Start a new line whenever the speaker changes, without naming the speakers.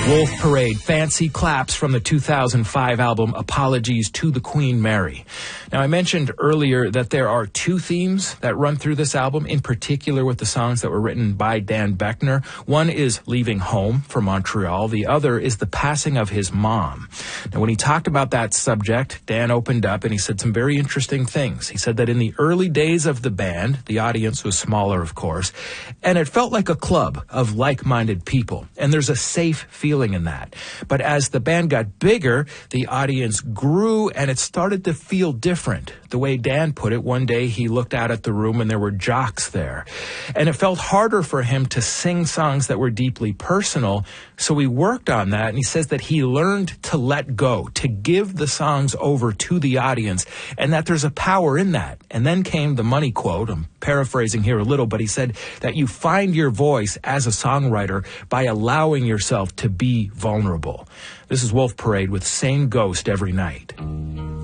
Wolf Parade, Fancy Claps from the 2005 album Apologies to the Queen Mary. Now, I mentioned earlier that there are two themes that run through this album, in particular with the songs that were written by Dan Boeckner. One is leaving home for Montreal. The other is the passing of his mom. Now, when he talked about that subject, Dan opened up and he said some very interesting things. He said that in the early days of the band, the audience was smaller, of course, and it felt like a club of like-minded people. And there's a safe feeling in that. But as the band got bigger, the audience grew and it started to feel different. The way Dan put it, one day he looked out at the room and there were jocks there. And it felt harder for him to sing songs that were deeply personal. So he worked on that, and he says that he learned to let go, to give the songs over to the audience, and that there's a power in that. And then came the money quote. I'm paraphrasing here a little, but he said that you find your voice as a songwriter by allowing yourself to be vulnerable. This is Wolf Parade with Same Ghost Every Night.